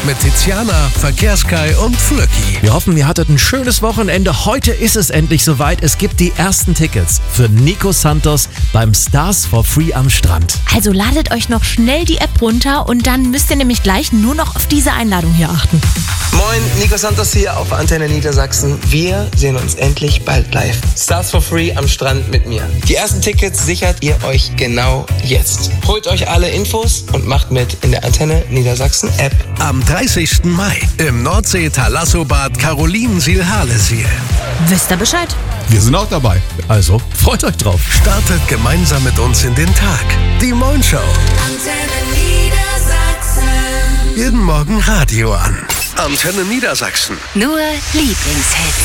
mit Tiziana, Verkehrskai und Flöcki. Wir hoffen, ihr hattet ein schönes Wochenende. Heute ist es endlich soweit. Es gibt die ersten Tickets für Nico Santos beim Stars for Free am Strand. Also ladet euch noch schnell die App runter und dann müsst ihr nämlich gleich nur noch auf diese Einladung hier achten. Moin, Nico Santos hier auf Antenne Niedersachsen. Wir sehen uns endlich bald live. Stars for Free am Strand mit mir. Die ersten Tickets sichert ihr euch genau jetzt. Holt euch alle Infos und macht mit in der Antenne Niedersachsen App. Am 30. Mai im Nordsee-Thalassobad Carolinensiel-Harlesiel. Wisst ihr Bescheid? Wir sind auch dabei. Also freut euch drauf. Startet gemeinsam mit uns in den Tag. Die Moin Show. Antenne Niedersachsen. Jeden Morgen Radio an. Antenne Niedersachsen. Nur Lieblingshits.